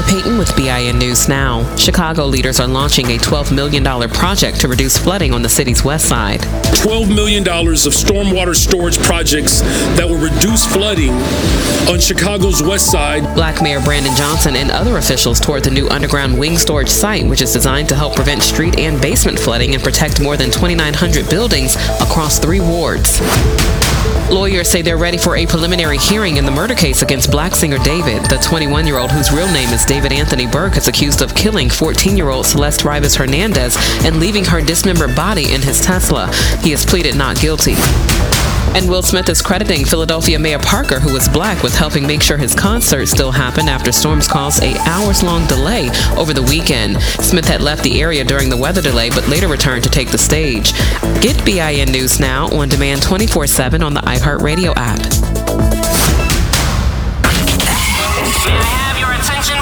Amber Payton with BIN News Now. Chicago leaders are launching a $12 million project to reduce flooding on the city's west side. $12 million of stormwater storage projects that will reduce flooding on Chicago's west side. Black Mayor Brandon Johnson and other officials toured the new underground wing storage site, which is designed to help prevent street and basement flooding and protect more than 2,900 buildings across 3 wards. Lawyers say they're ready for a preliminary hearing in the murder case against Black singer David. The 21-year-old, whose real name is David Anthony Burke, is accused of killing 14-year-old Celeste Rivas Hernandez and leaving her dismembered body in his Tesla. He has pleaded not guilty. And Will Smith is crediting Philadelphia Mayor Parker, who was Black, with helping make sure his concert still happened after storms caused an hours-long delay over the weekend. Smith had left the area during the weather delay, but later returned to take the stage. Get BIN News Now on demand 24/7 on the iHeartRadio app.